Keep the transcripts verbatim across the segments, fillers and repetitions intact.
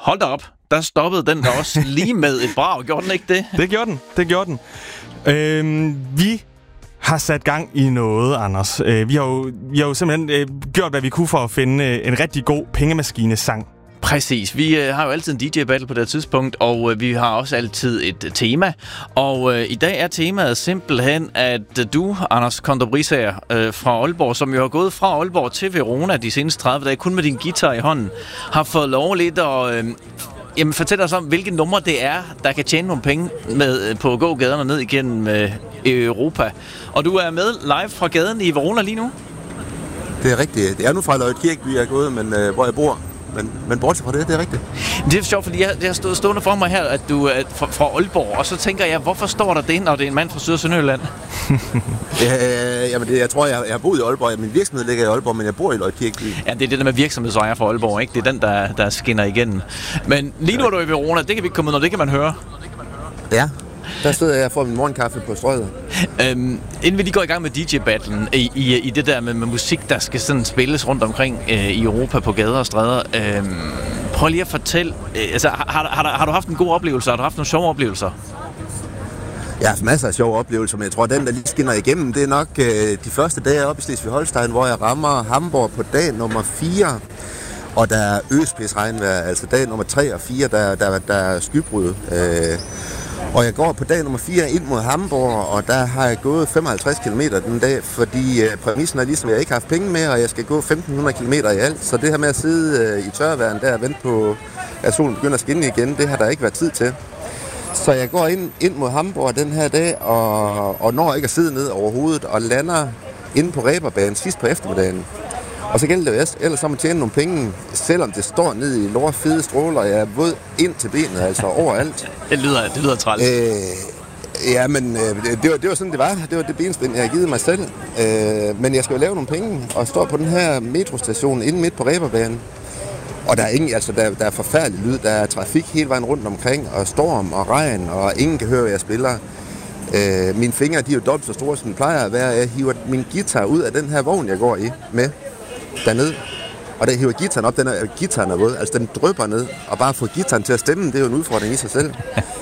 Hold da op. Der stoppede den der også lige med et brag. Gjorde den ikke det? Det gjorde den. Det gjorde den. Øhm, vi har sat gang i noget, Anders. Øh, vi, har jo, vi har jo simpelthen øh, gjort, hvad vi kunne for at finde øh, en rigtig god pengemaskine-sang. Præcis. Vi øh, har jo altid en D J-battle på det tidspunkt, og øh, vi har også altid et øh, tema. Og øh, i dag er temaet simpelthen, at øh, du, Anders Kondobrisager øh, fra Aalborg, som jo har gået fra Aalborg til Verona de seneste tredive dage, kun med din guitar i hånden, har fået lov lidt at øh, jamen, fortælle os om, hvilke numre det er, der kan tjene nogle penge med, øh, på gågaderne ned igennem øh, Europa. Og du er med live fra gaden i Verona lige nu? Det er rigtigt. Det er nu fra Løje Kirkeby, jeg er gået, men øh, hvor jeg bor. Men, men bortset fra det, det er rigtigt. Det er sjovt, fordi jeg, jeg har stået stående for mig her, at du er fra, fra Aalborg, og så tænker jeg, hvorfor står der det, når det er en mand fra Syd- og Sønderjylland? ja, jamen det, jeg tror, jeg, jeg har boet i Aalborg. Min virksomhed ligger i Aalborg, men jeg bor i Løje Kirkeby. Ja, det er det der med virksomhedsejer fra Aalborg, ikke? Det er den, der, der skinner igennem. Men lige nu er du i Verona, det kan vi ikke komme ud, når det kan man høre. Ja. Der sidder jeg og får min morgenkaffe på Strøget. Øhm, inden vi lige går i gang med D J-battlen, i, i, i det der med, med musik, der skal sådan spilles rundt omkring øh, i Europa på gader og stræder. Øh, prøv lige at fortælle, øh, altså, har, har, har, har du haft en god oplevelse? Har du haft nogle sjove oplevelser? Jeg har haft masser af sjove oplevelser, men jeg tror, at den, der lige skinner igennem, det er nok øh, de første dage oppe i Slesvig-Holstein, hvor jeg rammer Hamburg på dag nummer fire. Og der er øspidsregnvejr, altså dag nummer tre og fire, der, der, der er skybrud. Øh, Og jeg går på dag nummer fire ind mod Hamburg, og der har jeg gået femoghalvtreds kilometer den dag, fordi øh, præmissen er ligesom, at jeg ikke har haft penge med, og jeg skal gå femten hundrede kilometer i alt. Så det her med at sidde øh, i tørværen der og vente på, at solen begynder at skinne igen, det har der ikke været tid til. Så jeg går ind, ind mod Hamburg den her dag, og, og når ikke at sidde ned over hovedet, og lander inde på Reberbanen sidst på eftermiddagen. Og så gælder det jo ellers om at tjene nogle penge, selvom det står nede i lort fede stråler, og jeg er våd ind til benet, altså overalt. Det lyder, det lyder træls. Øh, ja, men øh, det, var, det var sådan, det var. Det var det benspænd, jeg har givet mig selv. Øh, men jeg skal jo lave nogle penge, og står på den her metrostation inde midt på Reberbanen. Og der er ingen, altså der, der er forfærdelig lyd, der er trafik hele vejen rundt omkring, og storm og regn, og ingen kan høre, hvad jeg spiller. Øh, mine fingre, de er jo dobbelt så store, som de plejer at være. Jeg hiver min guitar ud af den her vogn, jeg går i med dernede. Og da jeg hiver guitaren op, den er, guitaren er våd, altså den drypper ned, og bare få guitaren til at stemme, det er jo en udfordring i sig selv.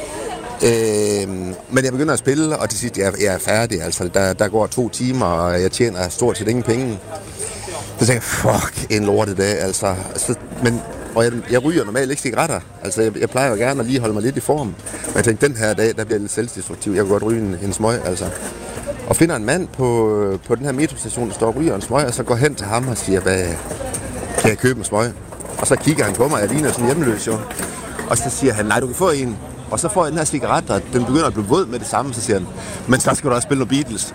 øh, men jeg begynder at spille, og til sidst, jeg, jeg er færdig, altså der, der går to timer, og jeg tjener stort set ingen penge. Så tænker jeg, fuck, en lortet dag, altså. Så, men, og jeg, jeg ryger normalt ikke cigaretter, altså jeg, jeg plejer jo gerne at lige holde mig lidt i form. Men jeg tænkte, den her dag, der bliver jeg lidt selvdestruktiv, jeg kan godt ryge en, en smøg, altså. Og finder en mand på, på den her metrostation, der står og ryger en smøg, og så går hen til ham og siger, hvad kan jeg købe en smøg? Og så kigger han på mig, jeg ligner sådan hjemmeløs jo. Og så siger han, nej, du kan få en. Og så får jeg den her cigaret, og den begynder at blive våd med det samme, så siger han, men så skal du også spille noget Beatles.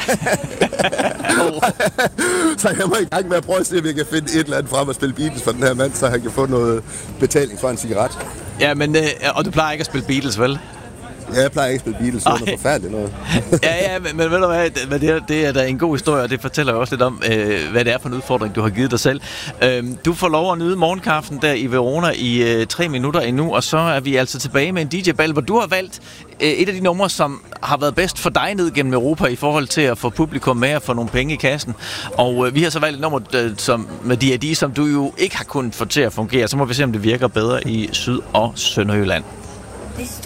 Så jeg må i gang med at prøve at se, om jeg kan finde et eller andet frem og spille Beatles for den her mand, så han kan få noget betaling for en cigaret. Ja, men, øh, og du plejer ikke at spille Beatles, vel? Ja, jeg plejer ikke at spille Beatles, så er noget forfærdeligt noget. ja, ja, men, men ved du hvad, det, det, er, det er da en god historie, og det fortæller jo også lidt om, øh, hvad det er for en udfordring, du har givet dig selv. Øh, du får lov at nyde morgenkaffen der i Verona i øh, tre minutter endnu, og så er vi altså tilbage med en D J-ball, hvor du har valgt øh, et af de numre, som har været bedst for dig ned gennem Europa i forhold til at få publikum med og få nogle penge i kassen. Og øh, vi har så valgt et nummer øh, som, med D A D, som du jo ikke har kunnet få til at fungere. Så må vi se, om det virker bedre i Syd- og Sønderjylland.